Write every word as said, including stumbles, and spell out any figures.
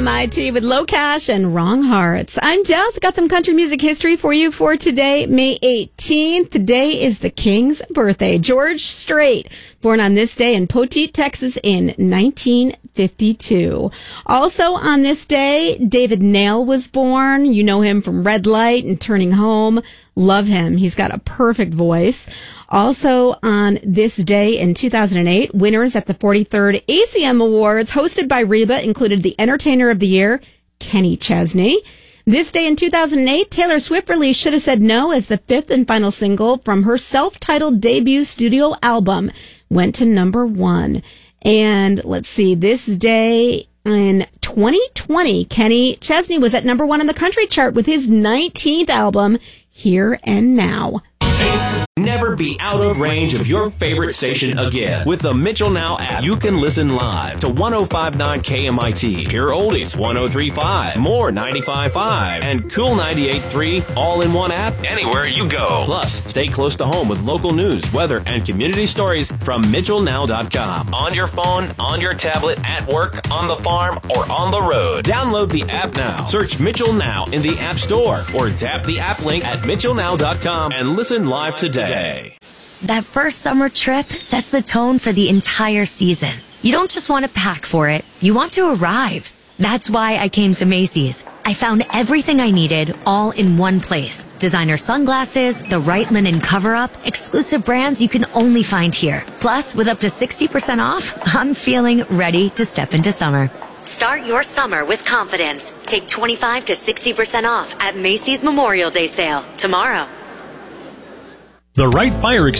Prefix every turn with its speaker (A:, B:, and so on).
A: M I T with Low Cash and Wrong Hearts. I'm Jess. Got some country music history for you for today, May eighteenth. Today is the King's birthday. George Strait, born on this day in Poteet, Texas in nineteen fifty-two. Also on this day, David Nail was born. You know him from Red Light and Turning Home. Love him. He's got a perfect voice. Also on this day in two thousand eight, winners at the forty-third A C M Awards hosted by Reba included the Entertainer of the Year, Kenny Chesney. This day in two thousand eight, Taylor Swift released Shoulda Said No as the fifth and final single from her self-titled debut studio album. Went to number one. And let's see, this day in twenty twenty, Kenny Chesney was at number one on the country chart with his nineteenth album, Here and Now.
B: Never be out of range of your favorite station again. With the Mitchell Now app, you can listen live to one oh five point nine K M I T, Pure Oldies one oh three point five, More ninety-five point five, and Cool ninety-eight point three, all in one app anywhere you go. Plus, stay close to home with local news, weather, and community stories from Mitchell Now dot com. On your phone, on your tablet, at work, on the farm, or on the road. Download the app now. Search Mitchell Now in the App Store or tap the app link at Mitchell Now dot com and listen live today.
C: That first summer trip sets the tone for the entire season. You don't just want to pack for it, you want to arrive. That's why I came to Macy's. I found everything I needed all in one place. Designer sunglasses, the right linen cover-up, exclusive brands you can only find here. Plus, with up to sixty percent off, I'm feeling ready to step into summer. Start your summer with confidence. Take twenty-five to sixty percent off at Macy's Memorial Day sale tomorrow.
D: The right fire